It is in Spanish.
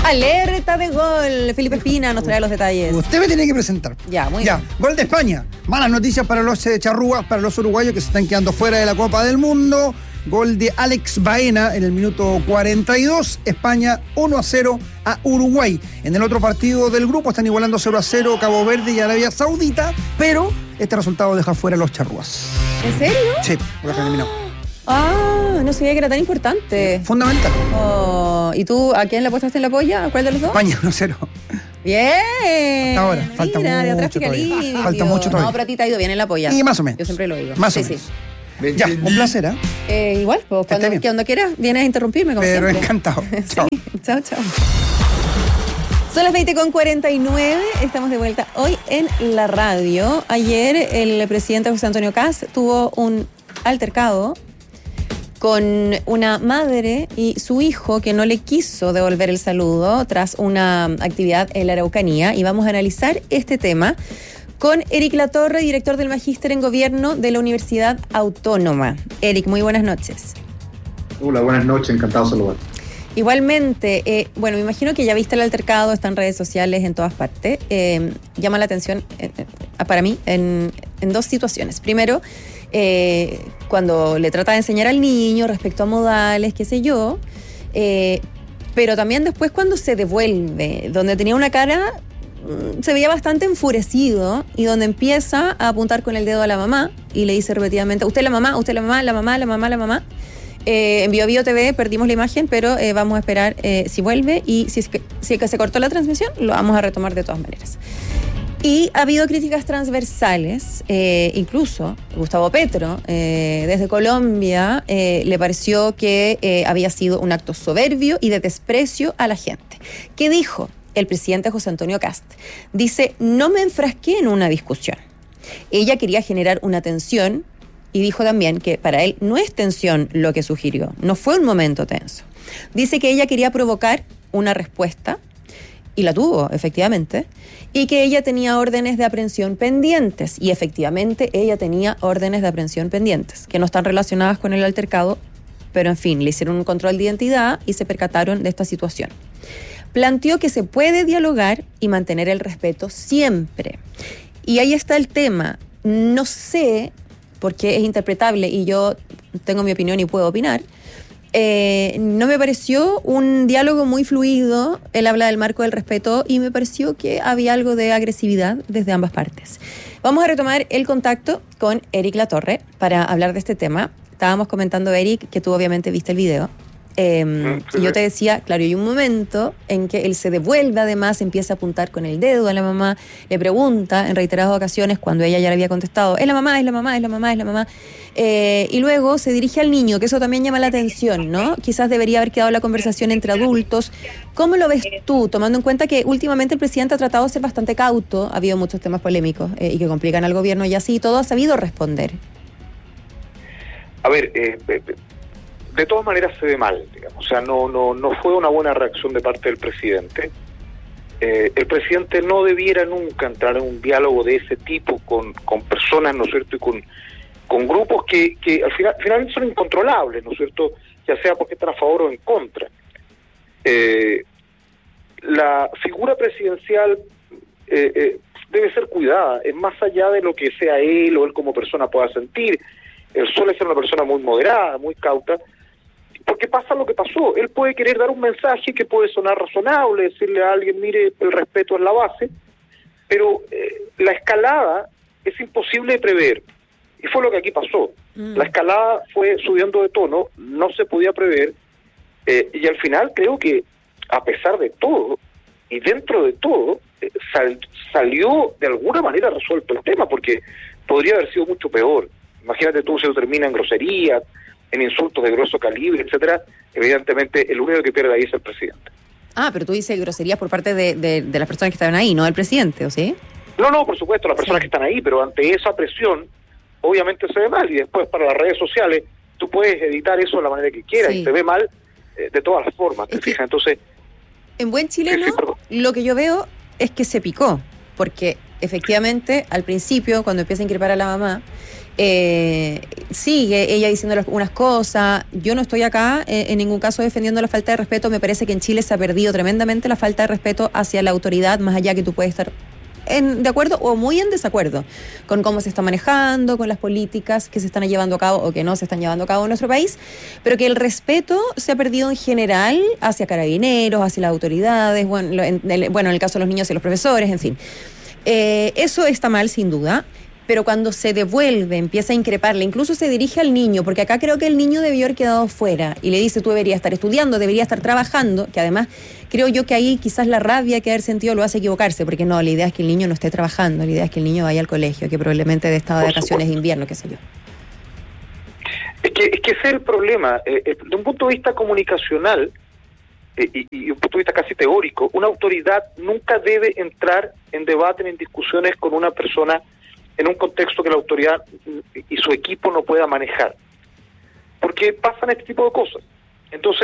Alerta de gol. Felipe Espina nos trae los detalles. Usted me tiene que presentar. Ya, muy bien. Gol de España. Malas noticias para los charrúas, para los uruguayos que se están quedando fuera de la Copa del Mundo. Gol de Alex Baena en el minuto 42. España 1-0 a Uruguay. En el otro partido del grupo están igualando 0-0 Cabo Verde y Arabia Saudita, pero este resultado deja fuera a los charrúas. ¿En serio? Sí, lo que terminó. No sabía que era tan importante. Fundamental. ¿Y tú a quién le apostaste en la polla? ¿A cuál de los dos? España 1-0. Bien. Hasta ahora. Falta mucho todavía. Falta mucho todavía. No, pero a ti te ha ido bien en la polla. Y más o menos. Yo siempre lo digo. Más o menos. Ya, un placer, Igual, pues cuando quieras vienes a interrumpirme como pero siempre. Encantado. Chao. Chao. Son las 20:49, estamos de vuelta hoy en la radio. Ayer el presidente José Antonio Kast tuvo un altercado con una madre y su hijo que no le quiso devolver el saludo tras una actividad en la Araucanía, y vamos a analizar este tema con Eric Latorre, director del Magíster en Gobierno de la Universidad Autónoma. Eric, muy buenas noches. Hola, buenas noches, encantado de saludar. Igualmente, me imagino que ya viste el altercado, está en redes sociales, en todas partes. Llama la atención para mí en dos situaciones. Primero, cuando le trata de enseñar al niño respecto a modales, qué sé yo, pero también después cuando se devuelve, donde tenía una cara, se veía bastante enfurecido, y donde empieza a apuntar con el dedo a la mamá y le dice repetidamente: usted la mamá, usted la mamá, la mamá, la mamá, la mamá. En Bio TV perdimos la imagen, pero vamos a esperar si vuelve, y si es que se cortó la transmisión, lo vamos a retomar de todas maneras. Y ha habido críticas transversales, incluso Gustavo Petro, desde Colombia, le pareció que había sido un acto soberbio y de desprecio a la gente. ¿Qué dijo el presidente José Antonio Kast? Dice: no me enfrasqué en una discusión. Ella quería generar una tensión, y dijo también que para él no es tensión lo que sugirió, no fue un momento tenso. Dice que ella quería provocar una respuesta, y la tuvo, efectivamente, y que ella tenía órdenes de aprehensión pendientes, y efectivamente ella tenía órdenes de aprehensión pendientes, que no están relacionadas con el altercado, pero en fin, le hicieron un control de identidad y se percataron de esta situación. Planteó que se puede dialogar y mantener el respeto siempre. Y ahí está el tema. No sé, porque es interpretable y yo tengo mi opinión y puedo opinar, no me pareció un diálogo muy fluido. Él habla del marco del respeto y me pareció que había algo de agresividad desde ambas partes. Vamos a retomar el contacto con Eric Latorre para hablar de este tema. Estábamos comentando, Eric, que tú obviamente viste el video. Y yo te decía, claro, hay un momento en que él se devuelve, además empieza a apuntar con el dedo a la mamá, le pregunta en reiteradas ocasiones, cuando ella ya le había contestado: es la mamá, es la mamá, es la mamá, es la mamá. Y luego se dirige al niño, que eso también llama la atención, ¿no? Quizás debería haber quedado la conversación entre adultos. ¿Cómo lo ves tú, tomando en cuenta que últimamente el presidente ha tratado de ser bastante cauto, ha habido muchos temas polémicos y que complican al gobierno, y así todo ha sabido responder? A ver, de todas maneras se ve mal, digamos. O sea, no fue una buena reacción de parte del presidente. El presidente no debiera nunca entrar en un diálogo de ese tipo con personas, ¿no es cierto?, y con grupos que al final son incontrolables, ¿no es cierto?, ya sea porque están a favor o en contra. La figura presidencial debe ser cuidada, es más allá de lo que sea él o él como persona pueda sentir. Él suele ser una persona muy moderada, muy cauta, porque pasa lo que pasó. Él puede querer dar un mensaje que puede sonar razonable, decirle a alguien: mire, el respeto es la base, pero la escalada es imposible de prever, y fue lo que aquí pasó. La escalada fue subiendo de tono, no se podía prever, y al final creo que, a pesar de todo, y dentro de todo, salió de alguna manera resuelto el tema, porque podría haber sido mucho peor. Imagínate tú, si lo termina en groserías, en insultos de grueso calibre, etcétera. Evidentemente el único que pierde ahí es el presidente. Pero tú dices groserías por parte de las personas que estaban ahí, no del presidente, ¿o sí? No, por supuesto, las personas que están ahí, pero ante esa presión, obviamente se ve mal, y después para las redes sociales, tú puedes editar eso de la manera que quieras, y se ve mal de todas las formas, ¿te fijas? Entonces, en buen chileno, lo que yo veo es que se picó, porque efectivamente, al principio, cuando empieza a increpar a la mamá, sigue ella diciendo unas cosas. Yo no estoy acá en ningún caso defendiendo la falta de respeto. Me parece que en Chile se ha perdido tremendamente la falta de respeto hacia la autoridad, más allá que tú puedes estar de acuerdo o muy en desacuerdo con cómo se está manejando, con las políticas que se están llevando a cabo o que no se están llevando a cabo en nuestro país, pero que el respeto se ha perdido en general hacia carabineros, hacia las autoridades, bueno, en el caso de los niños y los profesores, en fin. Eso está mal, sin duda. Pero cuando se devuelve, empieza a increparle, incluso se dirige al niño, porque acá creo que el niño debió haber quedado fuera, y le dice, tú deberías estar estudiando, deberías estar trabajando, que además creo yo que ahí quizás la rabia que haber sentido lo hace equivocarse, porque no, la idea es que el niño no esté trabajando, la idea es que el niño vaya al colegio, que probablemente de estado de vacaciones de invierno, qué sé yo. Es que ese es el problema. De un punto de vista comunicacional, y un punto de vista casi teórico, una autoridad nunca debe entrar en debate, en discusiones con una persona en un contexto que la autoridad y su equipo no pueda manejar. Porque pasan este tipo de cosas. Entonces,